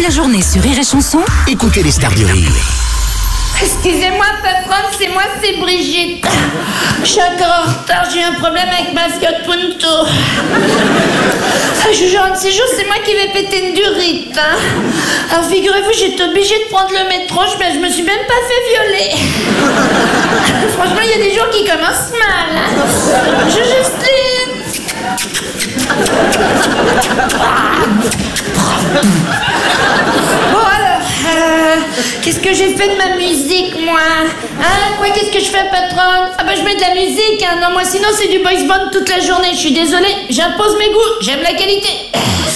la journée sur Rire et Chanson, Écoutez les stars du rire. Excusez-moi, patronne, c'est moi, c'est Brigitte. Je suis encore en retard, j'ai un problème avec ma Fiat Punto. Je vous jure, un de ces jours, c'est moi qui vais péter une durite. Alors figurez-vous, j'étais obligée de prendre le métro, je me suis même pas fait violer. Franchement, il y a des jours qui commencent mal. Justine. Bon alors, qu'est-ce que j'ai fait de ma musique, moi? Hein? Quoi, qu'est-ce que je fais, patronne? Ah bah je mets de la musique, hein. Non, moi sinon c'est du boys band toute la journée. Je suis désolée, j'impose mes goûts, j'aime la qualité.